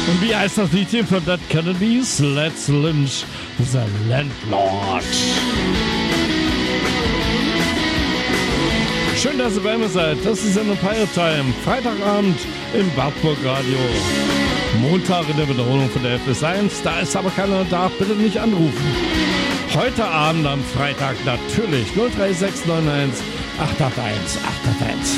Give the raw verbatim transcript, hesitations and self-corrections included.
Und wie heißt das Liedchen von Dead Kennedys? Let's Lynch the Landlord. Schön, dass ihr bei mir seid. Das ist eine Pirate Time. Freitagabend im Wartburg Radio. Montag in der Wiederholung von der elf bis eins. Da ist aber keiner da. Bitte nicht anrufen. Heute Abend am Freitag natürlich null drei sechs neun eins acht acht eins acht acht eins.